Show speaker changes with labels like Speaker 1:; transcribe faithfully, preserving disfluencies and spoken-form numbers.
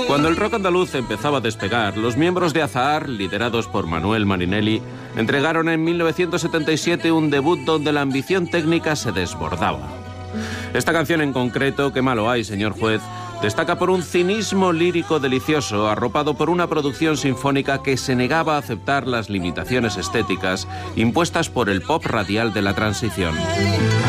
Speaker 1: Cuando el rock andaluz empezaba a despegar, los miembros de Azahar, liderados por Manuel Marinelli, entregaron en mil novecientos setenta y siete un debut donde la ambición técnica se desbordaba. Esta canción en concreto, Qué malo hay, señor juez, destaca por un cinismo lírico delicioso, arropado por una producción sinfónica que se negaba a aceptar las limitaciones estéticas impuestas por el pop radial de la transición.